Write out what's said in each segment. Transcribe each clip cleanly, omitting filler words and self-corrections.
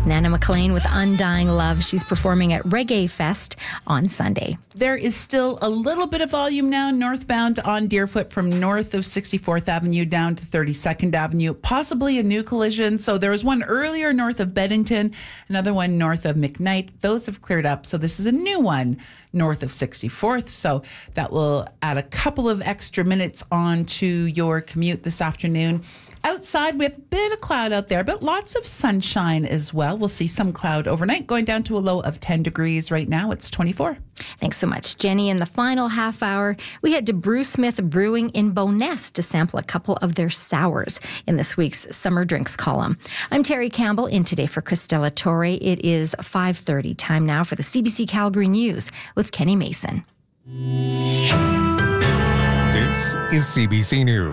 Nana McLean with Undying Love. She's performing at Reggae Fest on Sunday. There is still a little bit of volume now northbound on Deerfoot from north of 64th Avenue down to 32nd Avenue. Possibly a new collision. So there was one earlier north of Beddington, another one north of McKnight. Those have cleared up. So this is a new one north of 64th. So that will add a couple of extra minutes onto your commute this afternoon. Outside, we have a bit of cloud out there, but lots of sunshine as well. We'll see some cloud overnight, going down to a low of 10 degrees. Right now, it's 24. Thanks so much, Jenny. In the final half hour, we head to Brewsmith Brewing in Bowness to sample a couple of their sours in this week's Summer Drinks column. I'm Terry Campbell, in today for Christella Torre. It is 5:30. Time now for the CBC Calgary News with Kenny Mason. This is CBC News.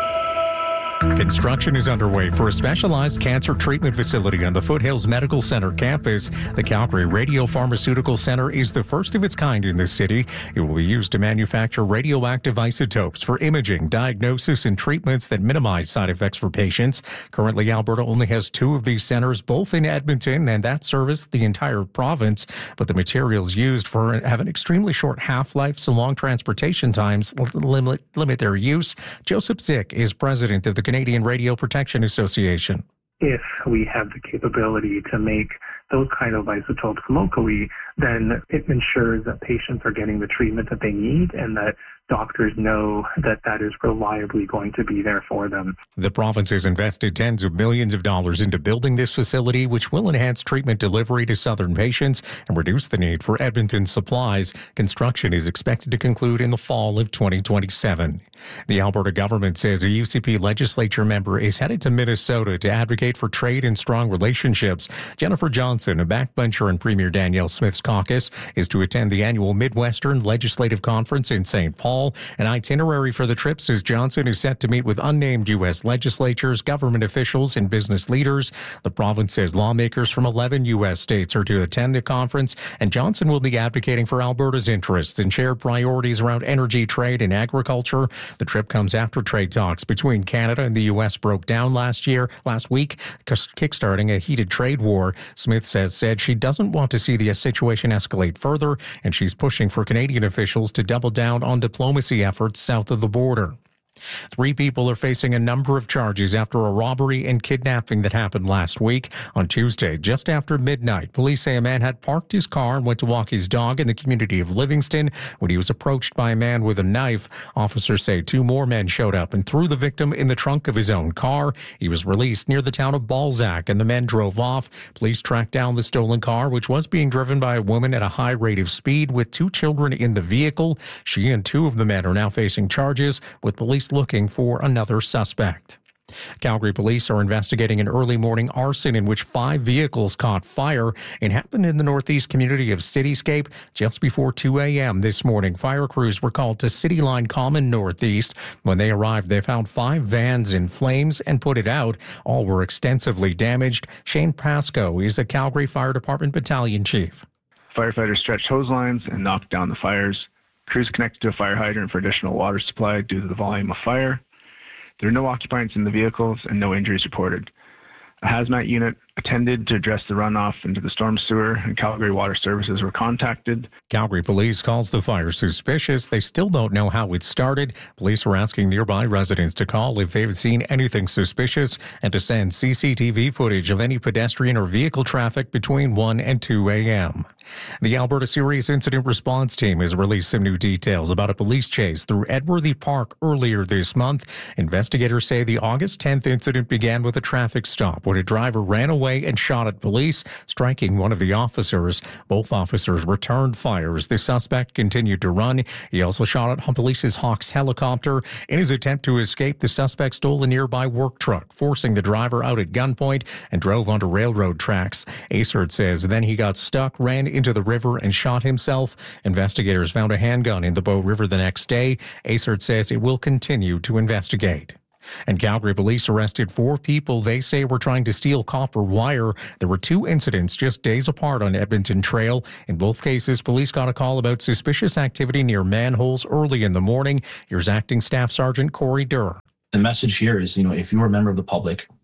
Construction is underway for a specialized cancer treatment facility on the Foothills Medical Center campus. The Calgary Radiopharmaceutical Center is the first of its kind in the city. It will be used to manufacture radioactive isotopes for imaging, diagnosis, and treatments that minimize side effects for patients. Currently, Alberta only has 2 of these centers, both in Edmonton, and that service the entire province. But the materials used have an extremely short half-life, so long transportation times limit their use. Joseph Zick is president of the Canadian Radio Protection Association. If we have the capability to make those kind of isotopes locally, then it ensures that patients are getting the treatment that they need and that doctors know that that is reliably going to be there for them. The province has invested tens of millions of dollars into building this facility, which will enhance treatment delivery to southern patients and reduce the need for Edmonton supplies. Construction is expected to conclude in the fall of 2027. The Alberta government says a UCP legislature member is headed to Minnesota to advocate for trade and strong relationships. Jennifer Johnson, a backbencher in Premier Danielle Smith's caucus, is to attend the annual Midwestern Legislative Conference in St. Paul. An itinerary for the trip says Johnson is set to meet with unnamed U.S. legislatures, government officials, and business leaders. The province says lawmakers from 11 U.S. states are to attend the conference, and Johnson will be advocating for Alberta's interests and shared priorities around energy, trade, and agriculture. The trip comes after trade talks between Canada and the U.S. broke down last week, kickstarting a heated trade war. Smith said she doesn't want to see the situation escalate further, and she's pushing for Canadian officials to double down on diplomacy efforts south of the border. 3 people are facing a number of charges after a robbery and kidnapping that happened last week. On Tuesday, just after midnight, police say a man had parked his car and went to walk his dog in the community of Livingston when he was approached by a man with a knife. Officers say 2 more men showed up and threw the victim in the trunk of his own car. He was released near the town of Balzac and the men drove off. Police tracked down the stolen car, which was being driven by a woman at a high rate of speed with 2 children in the vehicle. She and 2 of the men are now facing charges, with police looking for another suspect. Calgary police are investigating an early morning arson in which 5 vehicles caught fire. It happened in the northeast community of Cityscape just before 2 a.m. this morning. Fire crews were called to City Line Common Northeast. When they arrived, they found 5 vans in flames and put it out. All were extensively damaged. Shane Pascoe is the Calgary Fire Department Battalion Chief. Firefighters stretched hose lines and knocked down the fires. Crews connected to a fire hydrant for additional water supply due to the volume of fire. There are no occupants in the vehicles and no injuries reported. A hazmat unit attended to address the runoff into the storm sewer, and Calgary Water Services were contacted. Calgary police calls the fire suspicious. They still don't know how it started. Police are asking nearby residents to call if they've seen anything suspicious and to send CCTV footage of any pedestrian or vehicle traffic between 1 and 2 a.m. The Alberta Serious Incident Response Team has released some new details about a police chase through Edworthy Park earlier this month. Investigators say the August 10th incident began with a traffic stop when a driver ran away and shot at police, striking one of the officers. Both officers returned fires. The suspect continued to run. He also shot at police's Hawks helicopter. In his attempt to escape, the suspect stole a nearby work truck, forcing the driver out at gunpoint and drove onto railroad tracks. ASERT says then he got stuck, ran into the river, and shot himself. Investigators found a handgun in the Bow River the next day. ASERT says it will continue to investigate. And Calgary police arrested 4 people they say were trying to steal copper wire. There were 2 incidents just days apart on Edmonton Trail. In both cases, police got a call about suspicious activity near manholes early in the morning. Here's Acting Staff Sergeant Corey Durr. The message here is, if you're a member of the public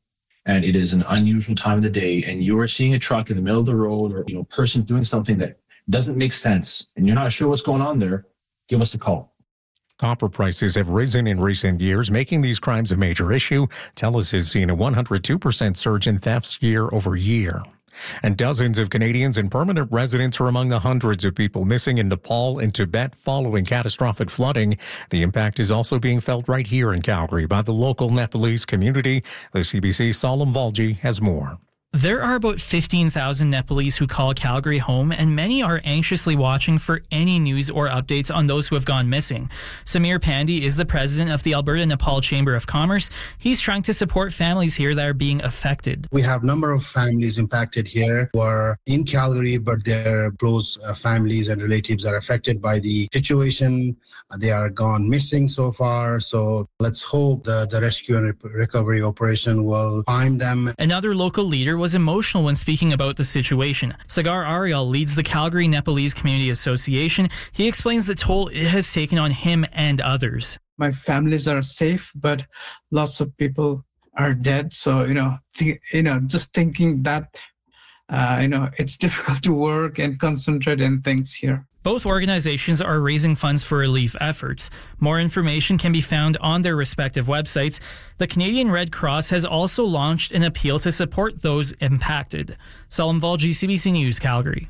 and it is an unusual time of the day, and you are seeing a truck in the middle of the road or person doing something that doesn't make sense, and you're not sure what's going on there, give us a call. Copper prices have risen in recent years, making these crimes a major issue. TELUS has seen a 102% surge in thefts year over year. And dozens of Canadians and permanent residents are among the hundreds of people missing in Nepal and Tibet following catastrophic flooding. The impact is also being felt right here in Calgary by the local Nepalese community. The CBC's Salam Valji has more. There are about 15,000 Nepalese who call Calgary home, and many are anxiously watching for any news or updates on those who have gone missing. Samir Pandey is the president of the Alberta Nepal Chamber of Commerce. He's trying to support families here that are being affected. We have a number of families impacted here who are in Calgary, but their close families and relatives are affected by the situation. They are gone missing so far. So let's hope the rescue and recovery operation will find them. Another local leader was emotional when speaking about the situation. Sagar Ariel leads the Calgary Nepalese Community Association. He explains the toll it has taken on him and others. My families are safe, but lots of people are dead. So, just thinking that, it's difficult to work and concentrate in things here. Both organizations are raising funds for relief efforts. More information can be found on their respective websites. The Canadian Red Cross has also launched an appeal to support those impacted. Salam Valji, CBC News, Calgary.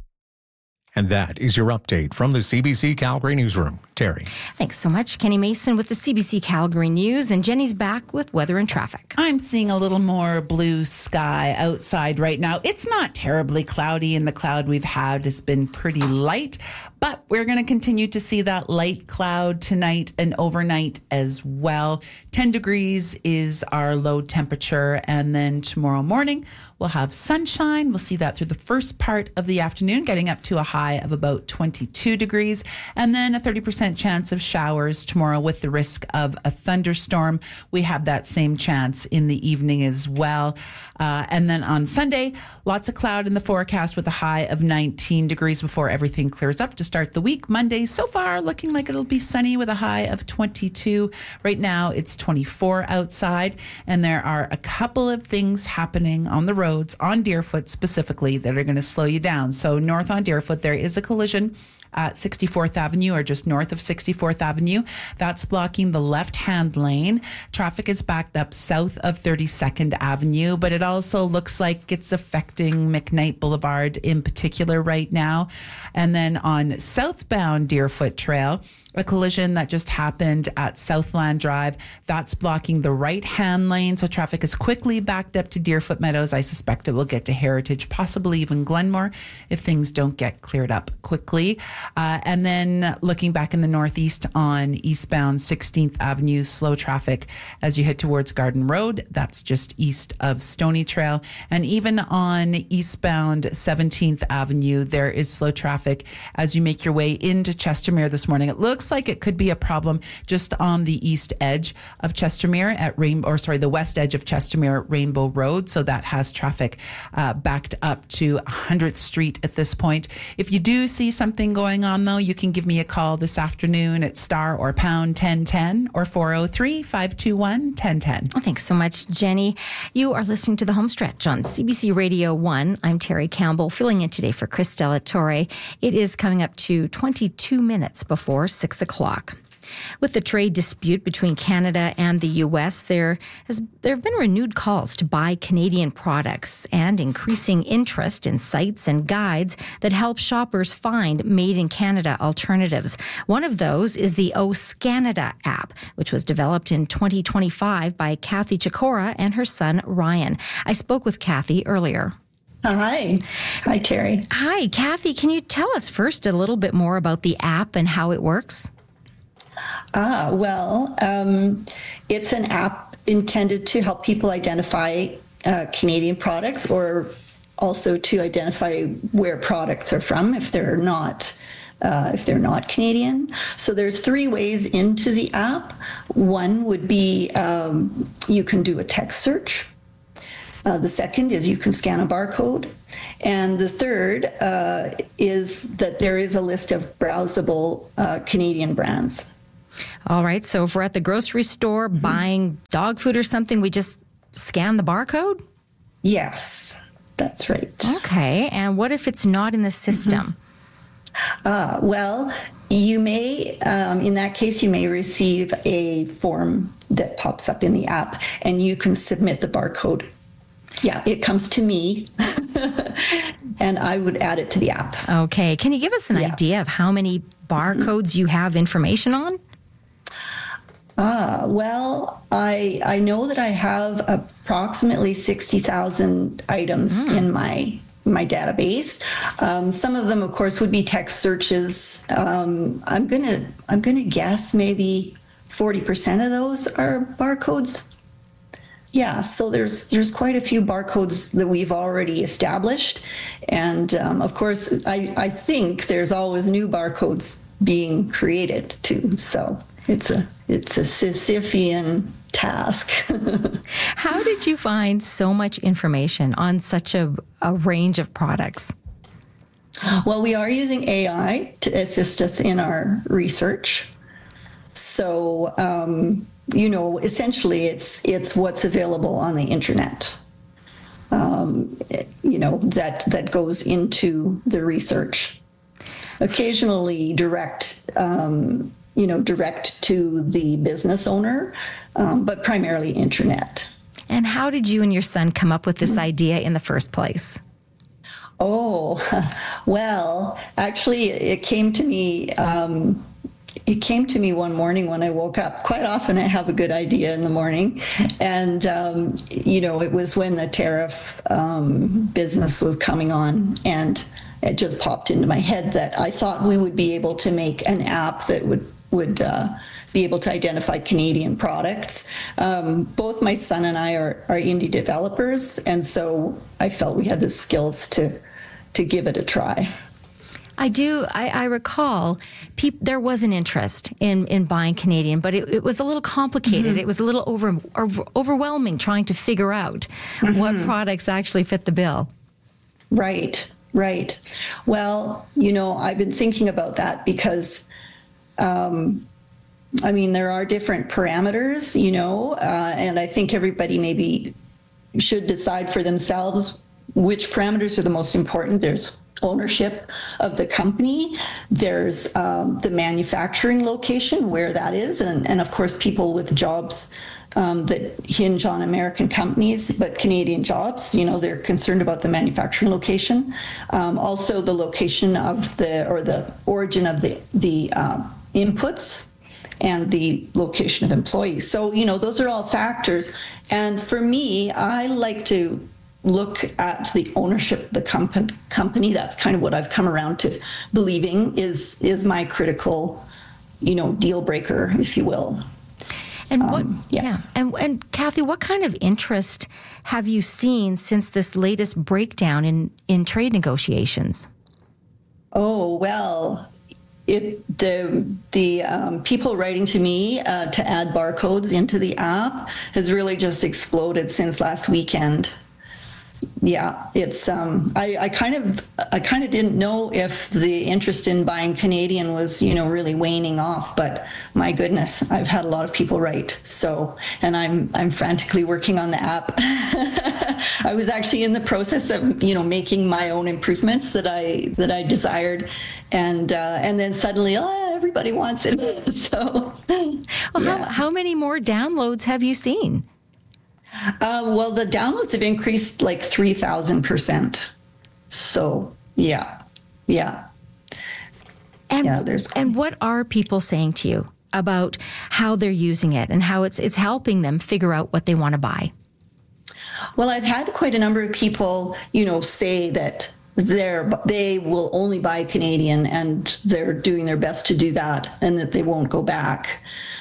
And that is your update from the CBC Calgary Newsroom. Terry. Thanks so much, Kenny Mason with the CBC Calgary News, and Jenny's back with weather and traffic. I'm seeing a little more blue sky outside right now. It's not terribly cloudy, and the cloud we've had has been pretty light, but we're going to continue to see that light cloud tonight and overnight as well. 10 degrees is our low temperature, and then tomorrow morning we'll have sunshine. We'll see that through the first part of the afternoon, getting up to a high of about 22 degrees, and then a 30% chance of showers tomorrow with the risk of a thunderstorm. We have that same chance in the evening as well. And then on Sunday, lots of cloud in the forecast with a high of 19 degrees before everything clears up to start the week. Monday, so far, looking like it'll be sunny with a high of 22. Right now, it's 24 outside, and there are a couple of things happening on the roads, on Deerfoot specifically, that are going to slow you down. So north on Deerfoot, there is a collision at 64th Avenue, or just north of 64th Avenue. That's blocking the left-hand lane. Traffic is backed up south of 32nd Avenue, but it also looks like it's affecting McKnight Boulevard in particular right now. And then on southbound Deerfoot Trail, a collision that just happened at Southland Drive. That's blocking the right-hand lane, so traffic is quickly backed up to Deerfoot Meadows. I suspect it will get to Heritage, possibly even Glenmore, if things don't get cleared up quickly. And then looking back in the northeast on eastbound 16th Avenue, slow traffic as you head towards Garden Road. That's just east of Stony Trail. And even on eastbound 17th Avenue, there is slow traffic as you make your way into Chestermere this morning. It looks like it could be a problem just on the east edge of Chestermere at the west edge of Chestermere at Rainbow Road. So that has traffic backed up to 100th Street at this point. If you do see something going on, though, you can give me a call this afternoon at star or pound 1010 or 403-521-1010. Oh, thanks so much, Jenny. You are listening to The Homestretch on CBC Radio 1. I'm Terry Campbell, filling in today for Chris Delatore. It is coming up to 22 minutes before 6 o'clock. With the trade dispute between Canada and the U.S., there have been renewed calls to buy Canadian products and increasing interest in sites and guides that help shoppers find made-in-Canada alternatives. One of those is the OScanada app, which was developed in 2025 by Kathy Chikora and her son, Ryan. I spoke with Kathy earlier. Hi. Hi, Terry. Hi, Kathy. Can you tell us first a little bit more about the app and how it works? It's an app intended to help people identify Canadian products, or also to identify where products are from if they're not Canadian. So there's 3 ways into the app. One would be you can do a text search. The second is you can scan a barcode. And the third is that there is a list of browsable Canadian brands. All right. So if we're at the grocery store buying dog food or something, we just scan the barcode? Yes, that's right. Okay. And what if it's not in the system? Well, you may, in that case, you may receive a form that pops up in the app, and you can submit the barcode. Yeah, it comes to me, and I would add it to the app. Okay. Can you give us an idea of how many barcodes you have information on? Well, I know that I have approximately 60,000 items in my database. Some of them, of course, would be text searches. I'm gonna guess maybe 40% of those are barcodes. Yeah, so there's quite a few barcodes that we've already established, and of course, I think there's always new barcodes being created too. So it's a Sisyphean task. How did you find so much information on such a range of products? Well, we are using AI to assist us in our research. So, essentially it's what's available on the internet, that goes into the research. Occasionally direct to the business owner, but primarily internet. And how did you and your son come up with this idea in the first place? Oh, well, actually, it came to me. It came to me one morning when I woke up. Quite often, I have a good idea in the morning, and it was when the tariff business was coming on, and it just popped into my head that I thought we would be able to make an app that would be able to identify Canadian products. Both my son and I are indie developers, and so I felt we had the skills to give it a try. I recall there was an interest in buying Canadian, but it was a little complicated. Mm-hmm. It was a little overwhelming trying to figure out what products actually fit the bill. Right. Well, I've been thinking about that because, there are different parameters, and I think everybody maybe should decide for themselves which parameters are the most important. There's ownership of the company. There's the manufacturing location, where that is, and of course people with jobs that hinge on American companies, but Canadian jobs, they're concerned about the manufacturing location. Also the location of the origin of the inputs and the location of employees. So, those are all factors. And for me, I like to look at the ownership of the company. That's kind of what I've come around to believing is my critical, deal breaker, if you will. And And Kathy, what kind of interest have you seen since this latest breakdown in trade negotiations? Oh, well, the people writing to me to add barcodes into the app has really just exploded since last weekend. Yeah, it's I kind of didn't know if the interest in buying Canadian was really waning off, but my goodness, I've had a lot of people write. So, and I'm frantically working on the app. I was actually in the process of making my own improvements that I desired, and then suddenly everybody wants it. So, how many more downloads have you seen? Well, the downloads have increased like 3,000%. So, yeah. And what are people saying to you about how they're using it and how it's helping them figure out what they want to buy? Well, I've had quite a number of people, say that they will only buy Canadian and they're doing their best to do that and that they won't go back.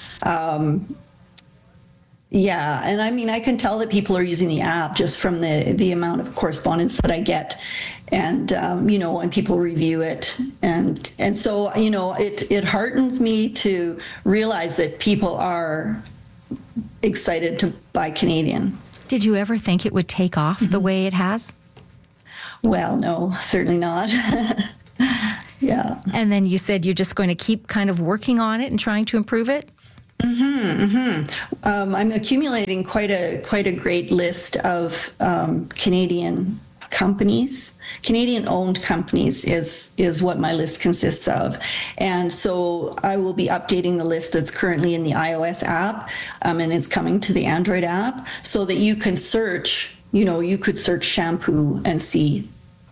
Yeah, and I can tell that people are using the app just from the amount of correspondence that I get, and when people review it, and so it heartens me to realize that people are excited to buy Canadian. Did you ever think it would take off the way it has? Well, no, certainly not. Yeah. And then you said you're just going to keep kind of working on it and trying to improve it? I'm accumulating quite a great list of Canadian companies. Canadian-owned companies is what my list consists of, and so I will be updating the list that's currently in the iOS app, and it's coming to the Android app, so that you can search. You could search shampoo and see,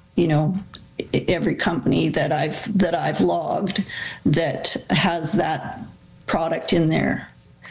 every company that I've logged that has that product in their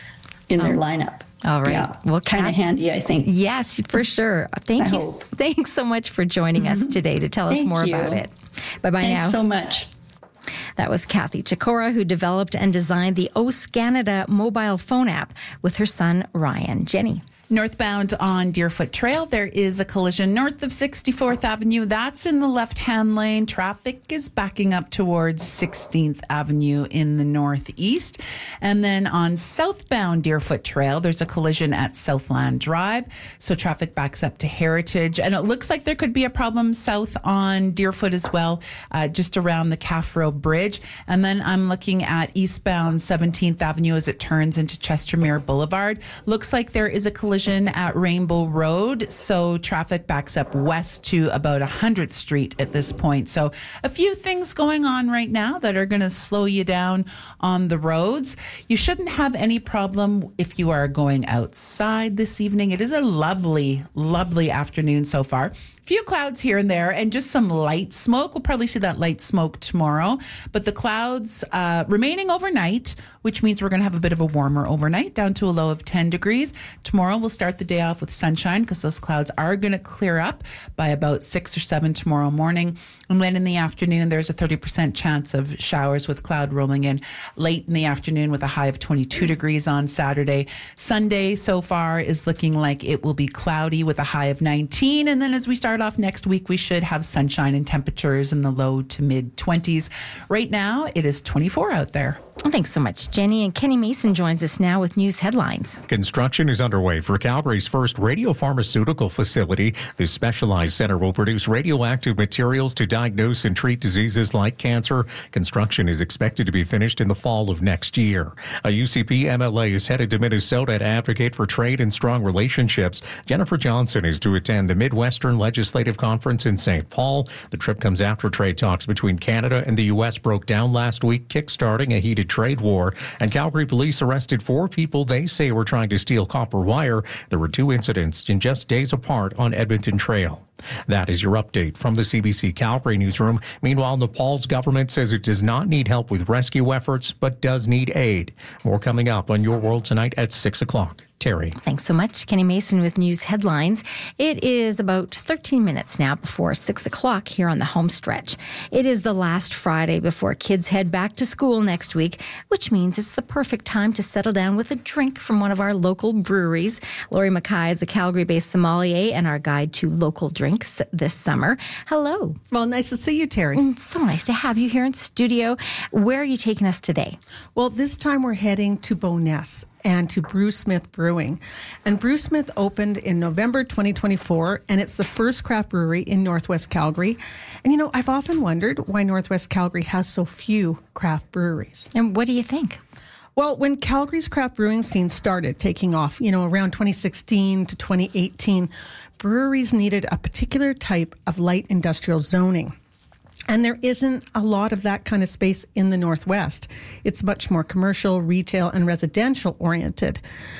lineup. All right. Yeah. Well, kind of handy, I think. Yes, for sure. Thank you. Thanks so much for joining us today to tell us more about it. Bye-bye now. Thanks so much. That was Kathy Chikora, who developed and designed the OSCanada mobile phone app with her son, Ryan. Jenny. Northbound on Deerfoot Trail, there is a collision north of 64th Avenue. That's in the left-hand lane. Traffic is backing up towards 16th Avenue in the northeast. And then on southbound Deerfoot Trail, there's a collision at Southland Drive. So traffic backs up to Heritage. And it looks like there could be a problem south on Deerfoot as well, just around the Caffro Bridge. And then I'm looking at eastbound 17th Avenue as it turns into Chestermere Boulevard. Looks like there is a collision at Rainbow Road, so traffic backs up west to about 100th Street at this point. So a few things going on right now that are going to slow you down on the roads. You shouldn't have any problem if you are going outside this evening. It is a lovely, lovely afternoon so far. Few clouds here and there and just some light smoke. We'll probably see that light smoke tomorrow, but the clouds remaining overnight, which means we're going to have a bit of a warmer overnight down to a low of 10 degrees. Tomorrow we'll start the day off with sunshine because those clouds are going to clear up by about 6 or 7 tomorrow morning. And then in the afternoon, there's a 30% chance of showers with cloud rolling in late in the afternoon with a high of 22 degrees on Saturday. Sunday so far is looking like it will be cloudy with a high of 19. And then as we start off next week, we should have sunshine and temperatures in the low to mid 20s. Right now, it is 24 out there. Thanks so much, Jenny. And Kenny Mason joins us now with news headlines. Construction is underway for Calgary's first radiopharmaceutical facility. This specialized center will produce radioactive materials to diagnose and treat diseases like cancer. Construction is expected to be finished in the fall of next year. A UCP MLA is headed to Minnesota to advocate for trade and strong relationships. Jennifer Johnson is to attend the Midwestern Legislative Conference in St. Paul. The trip comes after trade talks between Canada and the U.S. broke down last week, kickstarting a heated trade war. And Calgary police arrested 4 people they say were trying to steal copper wire. There were 2 incidents in just days apart on Edmonton Trail. That is your update from the CBC Calgary newsroom. Meanwhile, Nepal's government says it does not need help with rescue efforts, but does need aid. More coming up on Your World Tonight at 6 o'clock. Terry. Thanks so much. Kenny Mason with news headlines. It is about 13 minutes now before 6 o'clock here on the home stretch. It is the last Friday before kids head back to school next week, which means it's the perfect time to settle down with a drink from one of our local breweries. Lori Mackay is a Calgary-based sommelier and our guide to local drinks this summer. Hello. Well, nice to see you, Terry. So nice to have you here in studio. Where are you taking us today? Well, this time we're heading to Bowness and to Brewsmith Brewing. And Brewsmith opened in November 2024, and it's the first craft brewery in Northwest Calgary. And, I've often wondered why Northwest Calgary has so few craft breweries. And what do you think? Well, when Calgary's craft brewing scene started taking off, around 2016 to 2018, breweries needed a particular type of light industrial zoning. And there isn't a lot of that kind of space in the Northwest. It's much more commercial, retail, and residential oriented.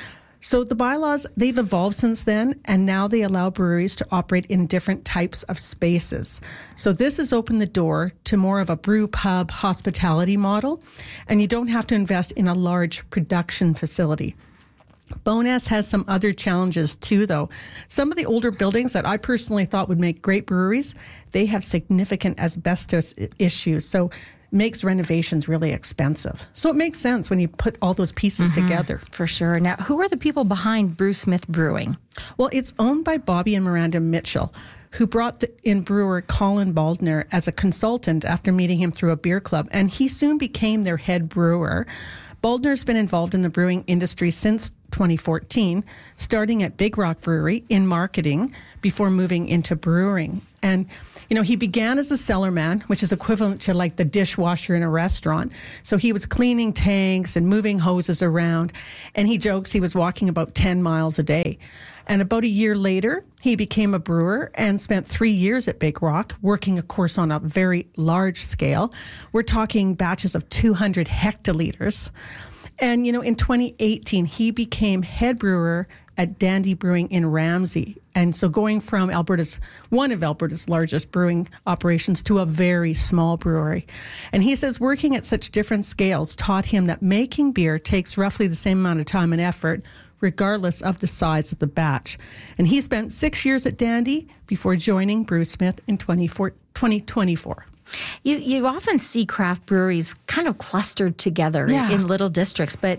So the bylaws, they've evolved since then, and now they allow breweries to operate in different types of spaces. So this has opened the door to more of a brew pub hospitality model, and you don't have to invest in a large production facility. Bowness has some other challenges too, though. Some of the older buildings that I personally thought would make great breweries, they have significant asbestos issues, so makes renovations really expensive. So it makes sense when you put all those pieces together. For sure. Now, who are the people behind Brewsmith Brewing? Well, it's owned by Bobby and Miranda Mitchell, who brought in brewer Colin Baldner as a consultant after meeting him through a beer club, and he soon became their head brewer. Baldner's been involved in the brewing industry since 2014, starting at Big Rock Brewery in marketing before moving into brewing. And, he began as a cellarman, which is equivalent to like the dishwasher in a restaurant. So he was cleaning tanks and moving hoses around. And he jokes he was walking about 10 miles a day. And about a year later, he became a brewer and spent 3 years at Big Rock, working, of course, on a very large scale. We're talking batches of 200 hectoliters. And, in 2018, he became head brewer at Dandy Brewing in Ramsey. And so going from one of Alberta's largest brewing operations to a very small brewery. And he says working at such different scales taught him that making beer takes roughly the same amount of time and effort, regardless of the size of the batch. And he spent 6 years at Dandy before joining Brewsmith in 2024. You often see craft breweries kind of clustered together in little districts, but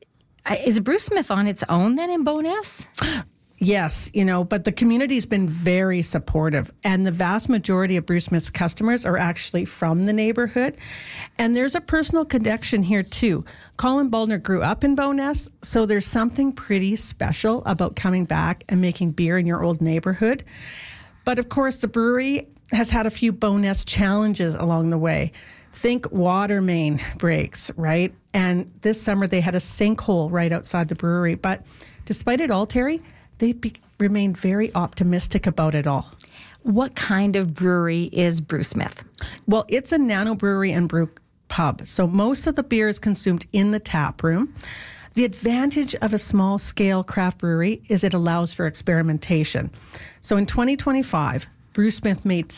is Brewsmith on its own then in Bowness? Yes, but the community's been very supportive, and the vast majority of Brewsmith's customers are actually from the neighborhood. And there's a personal connection here too. Colin Baldner grew up in Bowness, so there's something pretty special about coming back and making beer in your old neighborhood. But of course, the brewery has had a few Bowness challenges along the way. Think water main breaks, right? And this summer they had a sinkhole right outside the brewery. But despite it all, Terry, they remained very optimistic about it all. What kind of brewery is Brewsmith? Well, it's a nano brewery and brew pub. So most of the beer is consumed in the tap room. The advantage of a small-scale craft brewery is it allows for experimentation. So in 2025, Brewsmith made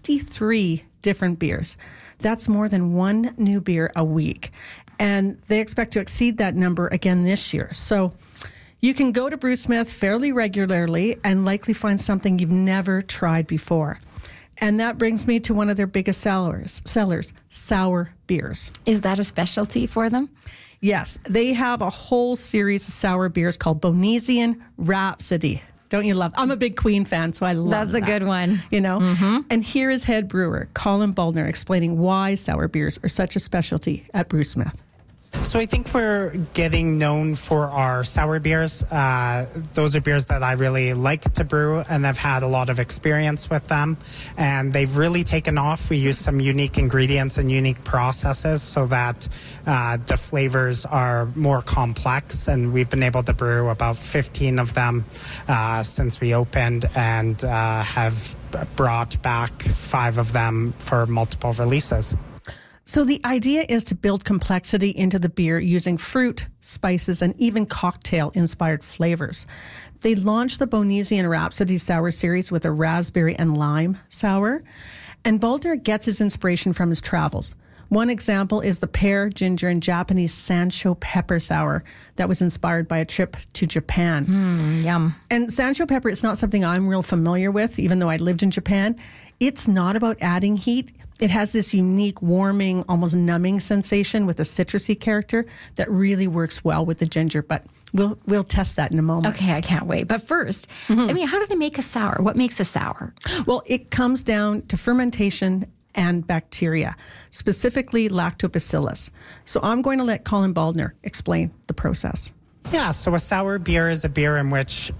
63 different beers. That's more than one new beer a week. And they expect to exceed that number again this year. So you can go to Brewsmith fairly regularly and likely find something you've never tried before. And that brings me to one of their biggest sellers, sour beers. Is that a specialty for them? Yes. They have a whole series of sour beers called Bonesian Rhapsody. Don't you love? I'm a big Queen fan, so I love That's that. a good one. Mm-hmm. And here is head brewer Colin Baldner explaining why sour beers are such a specialty at Brewsmith. So I think we're getting known for our sour beers. Those are beers that I really like to brew, and I've had a lot of experience with them. And they've really taken off. We use some unique ingredients and unique processes so that the flavors are more complex. And we've been able to brew about 15 of them since we opened, and have brought back 5 of them for multiple releases. So the idea is to build complexity into the beer using fruit, spices, and even cocktail-inspired flavors. They launched the Bonesian Rhapsody Sour series with a raspberry and lime sour, and Baldner gets his inspiration from his travels. One example is the pear, ginger, and Japanese Sancho pepper sour that was inspired by a trip to Japan. Yum. And Sancho pepper is not something I'm real familiar with, even though I lived in Japan. It's not about adding heat. It has this unique, warming, almost numbing sensation with a citrusy character that really works well with the ginger. But we'll test that in a moment. Okay, I can't wait. But first, how do they make a sour? What makes a sour? Well, it comes down to fermentation and bacteria, specifically lactobacillus. So I'm going to let Colin Baldner explain the process. Yeah, so a sour beer is a beer in which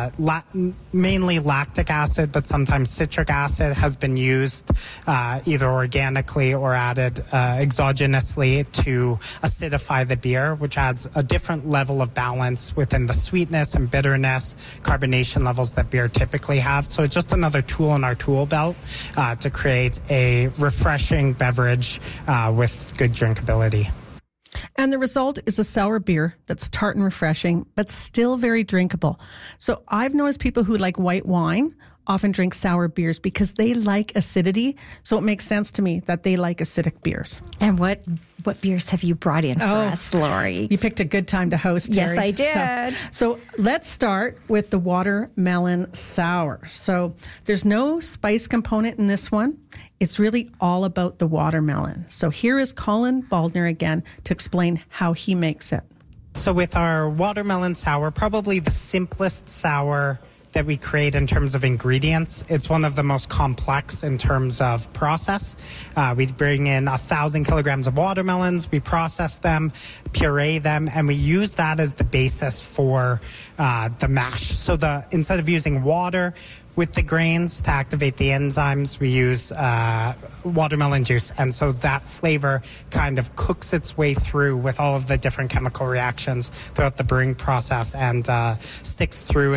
mainly lactic acid, but sometimes citric acid has been used either organically or added exogenously to acidify the beer, which adds a different level of balance within the sweetness and bitterness, carbonation levels that beer typically have. So it's just another tool in our tool belt to create a refreshing beverage with good drinkability. And the result is a sour beer that's tart and refreshing, but still very drinkable. So I've noticed people who like white wine often drink sour beers because they like acidity. So it makes sense to me that they like acidic beers. And what beers have you brought in for us, Lori? You picked a good time to host, Terry. Yes, I did. So let's start with the watermelon sour. So there's no spice component in this one. It's really all about the watermelon. So here is Colin Baldner again to explain how he makes it. So with our watermelon sour, probably the simplest sour that we create in terms of ingredients, it's one of the most complex in terms of process. We bring in 1,000 kilograms of watermelons, we process them, puree them, and we use that as the basis for the mash. So instead of using water with the grains to activate the enzymes, we use watermelon juice. And so that flavor kind of cooks its way through with all of the different chemical reactions throughout the brewing process and sticks through